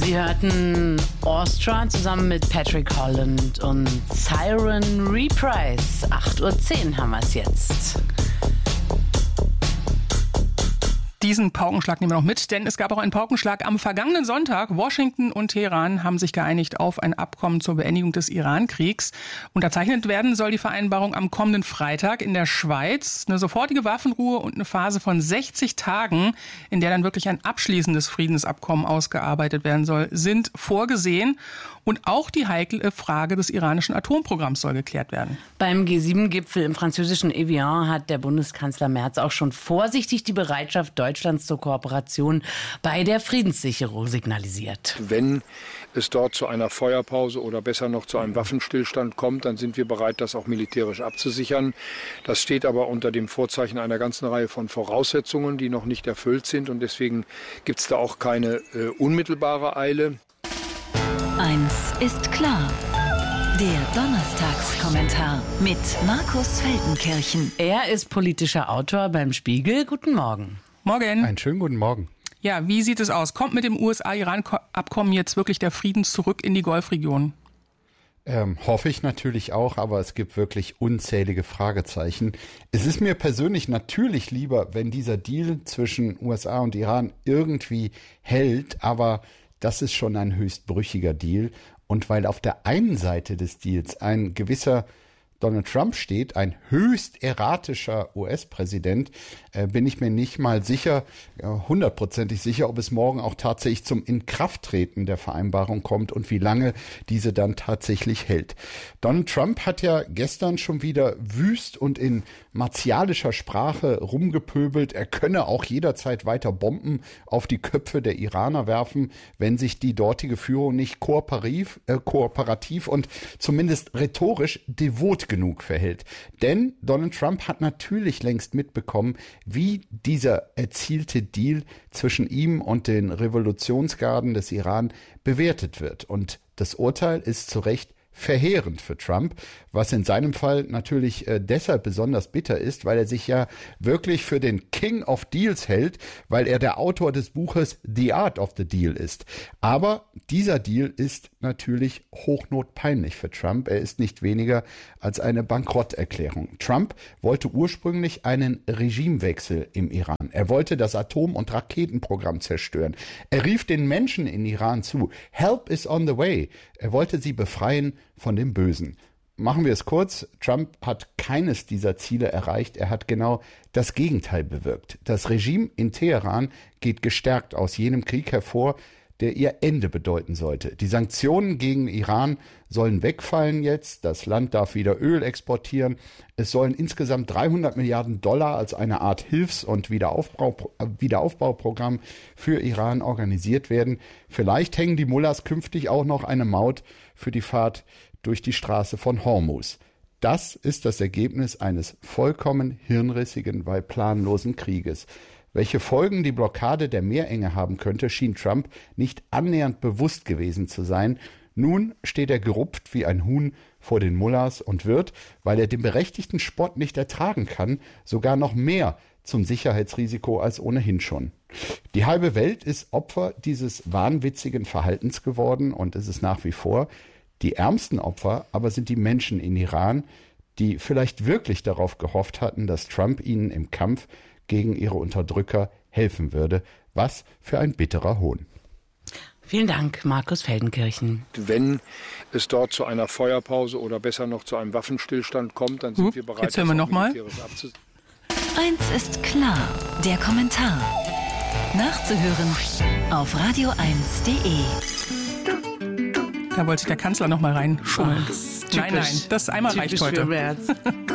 Sie hörten Austria zusammen mit Patrick Holland und Siren Reprise. 8:10 Uhr haben wir es jetzt. Diesen Paukenschlag nehmen wir noch mit, denn es gab auch einen Paukenschlag am vergangenen Sonntag. Washington und Teheran haben sich geeinigt auf ein Abkommen zur Beendigung des Iran-Kriegs. Unterzeichnet werden soll die Vereinbarung am kommenden Freitag in der Schweiz. Eine sofortige Waffenruhe und eine Phase von 60 Tagen, in der dann wirklich ein abschließendes Friedensabkommen ausgearbeitet werden soll, sind vorgesehen. Und auch die heikle Frage des iranischen Atomprogramms soll geklärt werden. Beim G7-Gipfel im französischen Evian hat der Bundeskanzler Merz auch schon vorsichtig die Bereitschaft Deutschlands zur Kooperation bei der Friedenssicherung signalisiert. Wenn es dort zu einer Feuerpause oder besser noch zu einem Waffenstillstand kommt, dann sind wir bereit, das auch militärisch abzusichern. Das steht aber unter dem Vorzeichen einer ganzen Reihe von Voraussetzungen, die noch nicht erfüllt sind. Und deswegen gibt es da auch keine unmittelbare Eile. Eins ist klar. Der Donnerstagskommentar mit Markus Feldenkirchen. Er ist politischer Autor beim Spiegel. Guten Morgen. Morgen. Einen schönen guten Morgen. Ja, wie sieht es aus? Kommt mit dem USA-Iran-Abkommen jetzt wirklich der Frieden zurück in die Golfregion? Hoffe ich natürlich auch, aber es gibt wirklich unzählige Fragezeichen. Es ist mir persönlich natürlich lieber, wenn dieser Deal zwischen USA und Iran irgendwie hält, aber das ist schon ein höchst brüchiger Deal. Und weil auf der einen Seite des Deals ein gewisser Donald Trump steht, ein höchst erratischer US-Präsident, bin ich mir nicht mal sicher, 100%ig sicher, ob es morgen auch tatsächlich zum Inkrafttreten der Vereinbarung kommt und wie lange diese dann tatsächlich hält. Donald Trump hat ja gestern schon wieder wüst und in martialischer Sprache rumgepöbelt. Er könne auch jederzeit weiter Bomben auf die Köpfe der Iraner werfen, wenn sich die dortige Führung nicht kooperativ und zumindest rhetorisch devot genug verhält. Denn Donald Trump hat natürlich längst mitbekommen, wie dieser erzielte Deal zwischen ihm und den Revolutionsgarden des Iran bewertet wird. Und das Urteil ist zu Recht verheerend für Trump, was in seinem Fall natürlich deshalb besonders bitter ist, weil er sich ja wirklich für den King of Deals hält, weil er der Autor des Buches The Art of the Deal ist. Aber dieser Deal ist natürlich hochnotpeinlich für Trump. Er ist nicht weniger als eine Bankrotterklärung. Trump wollte ursprünglich einen Regimewechsel im Iran. Er wollte das Atom- und Raketenprogramm zerstören. Er rief den Menschen in Iran zu, Help is on the way. Er wollte sie befreien von dem Bösen. Machen wir es kurz. Trump hat keines dieser Ziele erreicht. Er hat genau das Gegenteil bewirkt. Das Regime in Teheran geht gestärkt aus jenem Krieg hervor, der ihr Ende bedeuten sollte. Die Sanktionen gegen Iran sollen wegfallen jetzt. Das Land darf wieder Öl exportieren. Es sollen insgesamt $300 Milliarden als eine Art Hilfs- und Wiederaufbauprogramm für Iran organisiert werden. Vielleicht hängen die Mullahs künftig auch noch eine Maut für die Fahrt durch die Straße von Hormuz. Das ist das Ergebnis eines vollkommen hirnrissigen, weil planlosen Krieges. Welche Folgen die Blockade der Meerenge haben könnte, schien Trump nicht annähernd bewusst gewesen zu sein. Nun steht er gerupft wie ein Huhn vor den Mullahs und wird, weil er den berechtigten Spott nicht ertragen kann, sogar noch mehr zum Sicherheitsrisiko als ohnehin schon. Die halbe Welt ist Opfer dieses wahnwitzigen Verhaltens geworden und ist es nach wie vor. Die ärmsten Opfer aber sind die Menschen in Iran, die vielleicht wirklich darauf gehofft hatten, dass Trump ihnen im Kampf gegen ihre Unterdrücker helfen würde. Was für ein bitterer Hohn. Vielen Dank, Markus Feldenkirchen. Wenn es dort zu einer Feuerpause oder besser noch zu einem Waffenstillstand kommt, dann sind wir bereit, jetzt hören wir noch mal. Eins ist klar, der Kommentar. Nachzuhören auf radio1.de. Da wollte sich der Kanzler noch mal reinschummeln. Nein, das einmal reicht heute.